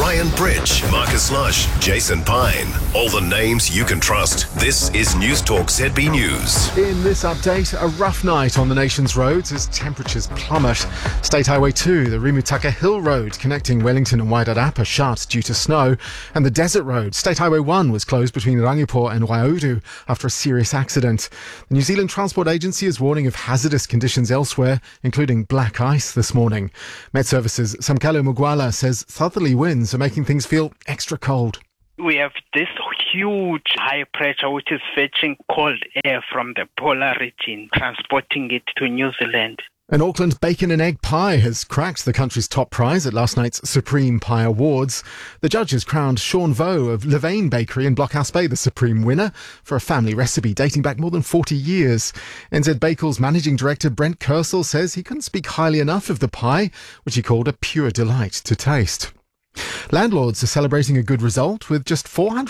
Ryan Bridge, Marcus Lush, Jason Pine. All the names you can trust. This is News Talk ZB News. In this update, a rough night on the nation's roads as temperatures plummet. State Highway 2, the Rimutaka Hill Road connecting Wellington and Wairarapa shut due to snow, and the Desert Road, State Highway 1, was closed between Rangipo and Waiuru after a serious accident. The New Zealand Transport Agency is warning of hazardous conditions elsewhere, including black ice this morning. Met Services' Samkelo Mugwala says southerly winds are making things feel extra cold. We have this huge high pressure which is fetching cold air from the polar region, transporting it to New Zealand. An Auckland bacon and egg pie has cracked the country's top prize at last night's Supreme Pie Awards. The judges crowned Sean Vo of Levain Bakery in Blockhouse Bay the supreme winner for a family recipe dating back more than 40 years. NZ Bakel's managing director Brent Kersel says he couldn't speak highly enough of the pie, which he called a pure delight to taste. Landlords are celebrating a good result with just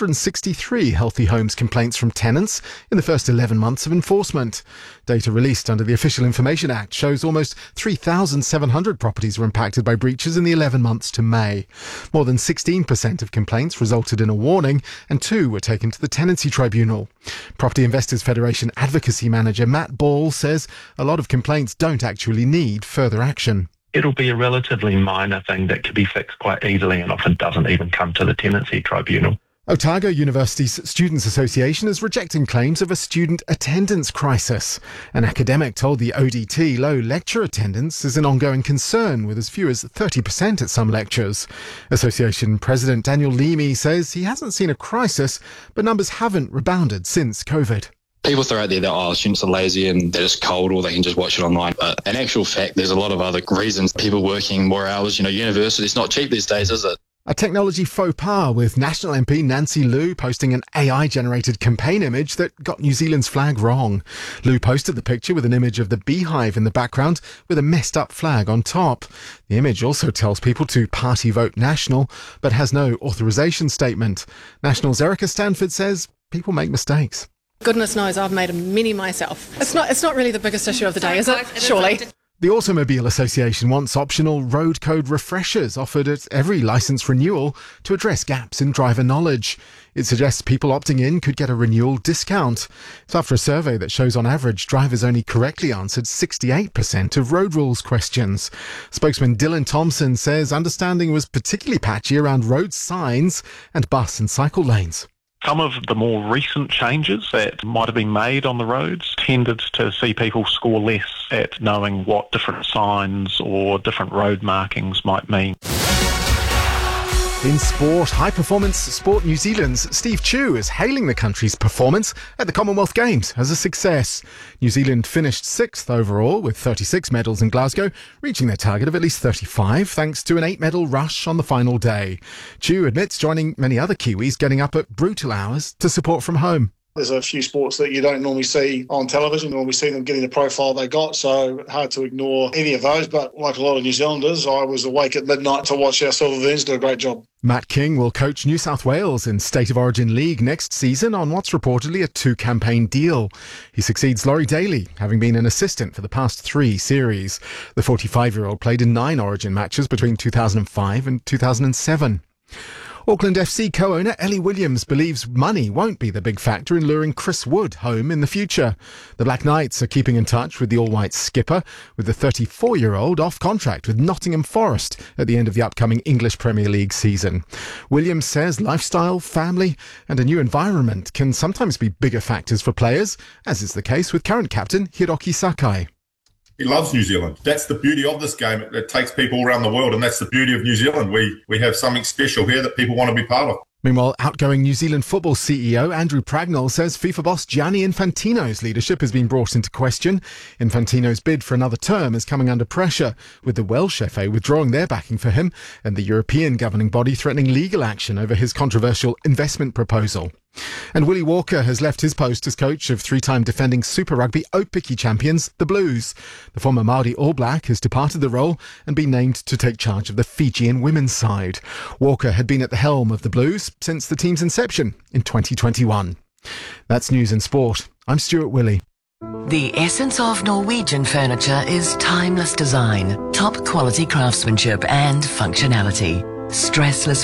463 Healthy Homes complaints from tenants in the first 11 months of enforcement. Data released under the Official Information Act shows almost 3,700 properties were impacted by breaches in the 11 months to May. More than 16% of complaints resulted in a warning and 2 were taken to the Tenancy Tribunal. Property Investors Federation Advocacy Manager Matt Ball says a lot of complaints don't actually need further action. It'll be a relatively minor thing that could be fixed quite easily and often doesn't even come to the Tenancy Tribunal. Otago University's Students' Association is rejecting claims of a student attendance crisis. An academic told the ODT low lecture attendance is an ongoing concern, with as few as 30% at some lectures. Association President Daniel Leamy says he hasn't seen a crisis, but numbers haven't rebounded since COVID. People throw out there that, students are lazy and they're just cold or they can just watch it online. But in actual fact, there's a lot of other reasons. People working more hours. University's not cheap these days, is it? A technology faux pas with National MP Nancy Liu posting an AI-generated campaign image that got New Zealand's flag wrong. Liu posted the picture with an image of the beehive in the background with a messed up flag on top. The image also tells people to party vote National, but has no authorisation statement. National's Erica Stanford says people make mistakes. Goodness knows I've made a mini myself. It's not really the biggest issue of the day, is it? Surely. The Automobile Association wants optional road code refreshers offered at every licence renewal to address gaps in driver knowledge. It suggests people opting in could get a renewal discount. It's after a survey that shows on average drivers only correctly answered 68% of road rules questions. Spokesman Dylan Thompson says understanding was particularly patchy around road signs and bus and cycle lanes. Some of the more recent changes that might have been made on the roads tended to see people score less at knowing what different signs or different road markings might mean. In sport, High Performance Sport New Zealand's Steve Chu is hailing the country's performance at the Commonwealth Games as a success. New Zealand finished 6th overall with 36 medals in Glasgow, reaching their target of at least 35 thanks to an 8-medal rush on the final day. Chu admits joining many other Kiwis getting up at brutal hours to support from home. There's a few sports that you don't normally see on television when we see them getting the profile they got, so hard to ignore any of those. But like a lot of New Zealanders, I was awake at midnight to watch our Silver Ferns do a great job. Matt King will coach New South Wales in State of Origin League next season on what's reportedly a 2-campaign deal. He succeeds Laurie Daly, having been an assistant for the past 3 series. The 45-year-old played in 9 Origin matches between 2005 and 2007. Auckland FC co-owner Ellie Williams believes money won't be the big factor in luring Chris Wood home in the future. The Black Knights are keeping in touch with the All-White skipper, with the 34-year-old off contract with Nottingham Forest at the end of the upcoming English Premier League season. Williams says lifestyle, family and a new environment can sometimes be bigger factors for players, as is the case with current captain Hiroki Sakai. He loves New Zealand. That's the beauty of this game. It takes people around the world, and that's the beauty of New Zealand. We have something special here that people want to be part of. Meanwhile, outgoing New Zealand football CEO Andrew Pragnell says FIFA boss Gianni Infantino's leadership has been brought into question. Infantino's bid for another term is coming under pressure, with the Welsh FA withdrawing their backing for him and the European governing body threatening legal action over his controversial investment proposal. And Willie Walker has left his post as coach of 3-time defending Super Rugby Aupiki champions, the Blues. The former Māori All Black has departed the role and been named to take charge of the Fijian women's side. Walker had been at the helm of the Blues since the team's inception in 2021. That's news and sport. I'm Stuart Willey. The essence of Norwegian furniture is timeless design, top quality craftsmanship and functionality. Stressless